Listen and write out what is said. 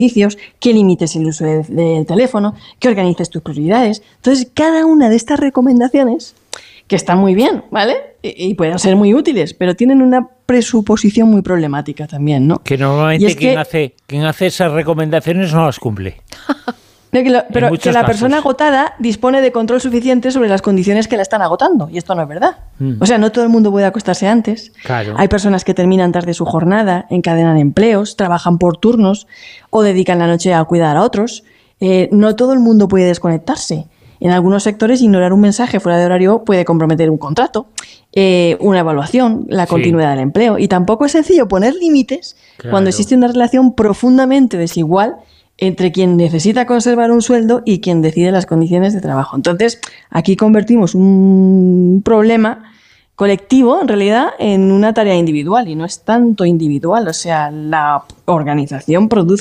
servicios, que limites el uso del teléfono, que organices tus prioridades. Entonces, cada una de estas recomendaciones, que están muy bien, ¿vale? Y pueden ser muy útiles, pero tienen una presuposición muy problemática también, ¿no? Que normalmente quien hace esas recomendaciones no las cumple. Pero que la persona agotada dispone de control suficiente sobre las condiciones que la están agotando, y esto no es verdad. O sea, no todo el mundo puede acostarse antes. Claro. Hay personas que terminan tarde su jornada, encadenan empleos, trabajan por turnos o dedican la noche a cuidar a otros. No todo el mundo puede desconectarse. En algunos sectores, ignorar un mensaje fuera de horario puede comprometer un contrato, una evaluación, la continuidad del empleo. Y tampoco es sencillo poner límites cuando existe una relación profundamente desigual entre quien necesita conservar un sueldo y quien decide las condiciones de trabajo. Entonces, aquí convertimos un problema colectivo, en realidad, en una tarea individual, y no es tanto individual. O sea, la organización produce